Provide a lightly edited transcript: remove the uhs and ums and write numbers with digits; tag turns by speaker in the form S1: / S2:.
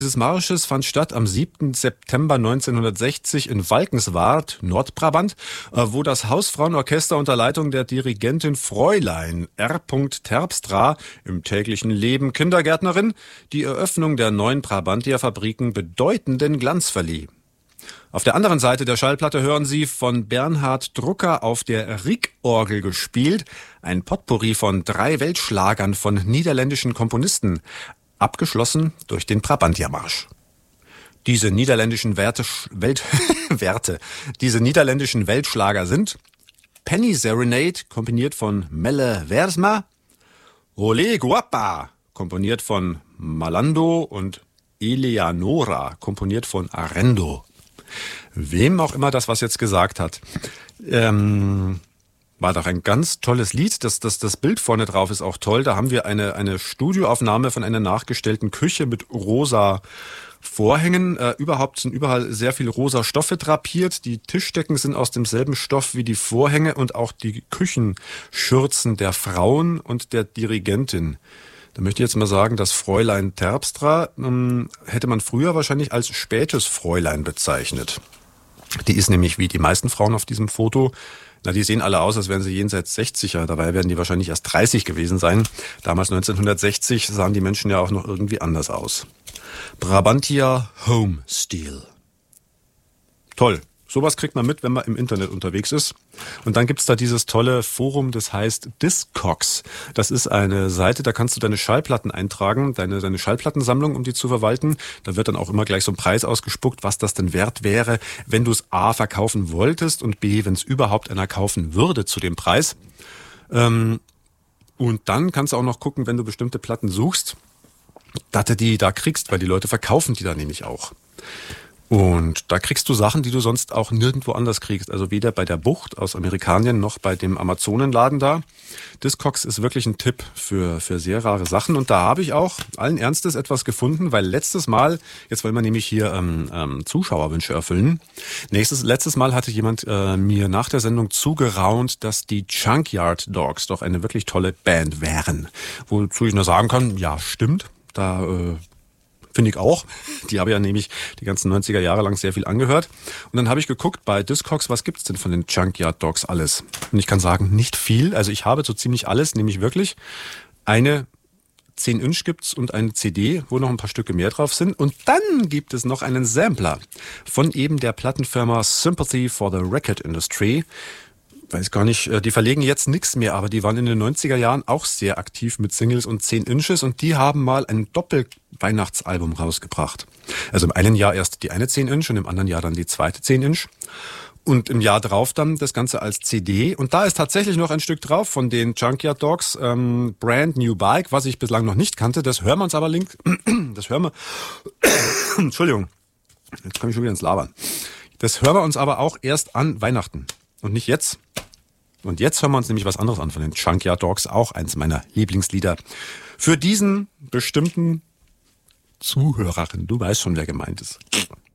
S1: Dieses Marsches fand statt am 7. September 1960 in Valkenswaard, Nordbrabant, wo das Hausfrauenorchester unter Leitung der Dirigentin Fräulein R. Terpstra, im täglichen Leben Kindergärtnerin, die Eröffnung der neuen Brabantia-Fabriken bedeutenden Glanz verlieh. Auf der anderen Seite der Schallplatte hören Sie von Bernhard Drucker auf der Rieck-Orgel gespielt, ein Potpourri von 3 Weltschlagern von niederländischen Komponisten, abgeschlossen durch den Brabantia-Marsch. Diese niederländischen diese niederländischen Weltschlager sind Penny Serenade, komponiert von Melle Versma, Ole Guapa, komponiert von Malando und Eleanora, komponiert von Arendo. Wem auch immer das was jetzt gesagt hat. War doch ein ganz tolles Lied. Das Bild vorne drauf ist auch toll. Da haben wir eine Studioaufnahme von einer nachgestellten Küche mit rosa Vorhängen. Überhaupt sind überall sehr viel rosa Stoffe drapiert. Die Tischdecken sind aus demselben Stoff wie die Vorhänge und auch die Küchenschürzen der Frauen und der Dirigentin. Da möchte ich jetzt mal sagen, das Fräulein Terpstra hätte man früher wahrscheinlich als spätes Fräulein bezeichnet. Die ist nämlich wie die meisten Frauen auf diesem Foto. Die sehen alle aus, als wären sie jenseits 60er. Dabei werden die wahrscheinlich erst 30 gewesen sein. Damals 1960 sahen die Menschen ja auch noch irgendwie anders aus. Brabantia Home Steel. Toll. Sowas kriegt man mit, wenn man im Internet unterwegs ist. Und dann gibt's da dieses tolle Forum, das heißt Discogs. Das ist eine Seite, da kannst du deine Schallplatten eintragen, deine Schallplattensammlung, um die zu verwalten. Da wird dann auch immer gleich so ein Preis ausgespuckt, was das denn wert wäre, wenn du es A verkaufen wolltest und B, wenn es überhaupt einer kaufen würde zu dem Preis. Und dann kannst du auch noch gucken, wenn du bestimmte Platten suchst, dass du die da kriegst, weil die Leute verkaufen die da nämlich auch. Und da kriegst du Sachen, die du sonst auch nirgendwo anders kriegst. Also weder bei der Bucht aus Amerikanien noch bei dem Amazonenladen da. Discogs ist wirklich ein Tipp für sehr rare Sachen. Und da habe ich auch allen Ernstes etwas gefunden, weil letztes Mal, jetzt wollen wir nämlich hier Zuschauerwünsche erfüllen. Letztes Mal hatte jemand mir nach der Sendung zugeraunt, dass die Junkyard Dogs doch eine wirklich tolle Band wären. Wozu ich nur sagen kann, ja, stimmt. Da finde ich auch. Die habe ja nämlich die ganzen 90er Jahre lang sehr viel angehört. Und dann habe ich geguckt bei Discogs, was gibt's denn von den Junkyard Dogs alles? Und ich kann sagen, nicht viel. Also ich habe so ziemlich alles, nämlich wirklich eine 10-Inch gibt's und eine CD, wo noch ein paar Stücke mehr drauf sind. Und dann gibt es noch einen Sampler von eben der Plattenfirma Sympathy for the Record Industry. Weiß gar nicht, die verlegen jetzt nichts mehr, aber die waren in den 90er Jahren auch sehr aktiv mit Singles und 10 Inches und die haben mal ein Doppel-Weihnachtsalbum rausgebracht. Also im einen Jahr erst die eine 10 Inch und im anderen Jahr dann die zweite 10 Inch. Und im Jahr drauf dann das Ganze als CD. Und da ist tatsächlich noch ein Stück drauf von den Junkyard Dogs, Brand New Bike, was ich bislang noch nicht kannte. Das hören wir uns aber Entschuldigung, jetzt komme ich schon wieder ins Labern. Das hören wir uns aber auch erst an Weihnachten. Und nicht jetzt. Und jetzt hören wir uns nämlich was anderes an von den Junkyard Dogs, auch eins meiner Lieblingslieder. Für diesen bestimmten Zuhörerin, du weißt schon, wer gemeint ist.